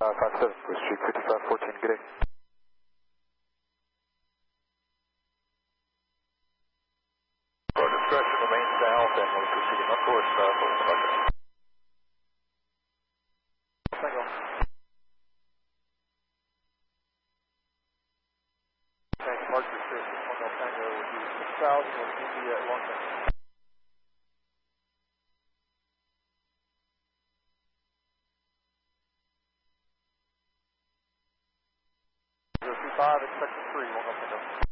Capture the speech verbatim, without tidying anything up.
Uh, five seven, Blue Street, fifty-five fourteen, good day. For discretion, remain south, and we're proceeding up course, uh, for the bucket. Single. Okay, departure station, one Del Tango would be six thousand with India at one thing. zero two five, expecting three, one Del Tango.